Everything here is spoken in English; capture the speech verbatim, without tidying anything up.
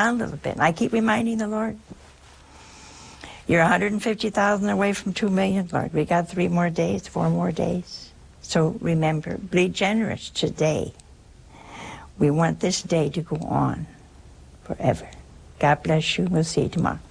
down a little bit. And I keep reminding the Lord, you're one hundred fifty thousand away from two million, Lord. We got three more days, four more days. So remember, be generous today. We want this day to go on forever. God bless you. We'll see you tomorrow.